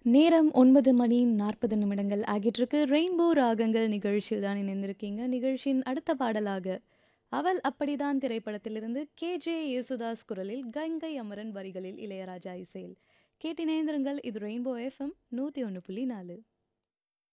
நேரம் 9:40 ஆகிட்டிருக்கு. ரெயின்போ ராகங்கள் நிகழ்ச்சியில் தான் இணைந்திருக்கீங்க. நிகழ்ச்சியின் அடுத்த பாடலாக அவள் அப்படிதான் திரைப்படத்திலிருந்து கேஜே யேசுதாஸ் குரலில் கங்கை அமரன் வரிகளில் இளையராஜா இசையில் கேட்டிணைந்திருங்கள். இது ரெயின்போ எஃப்எம் 101.4.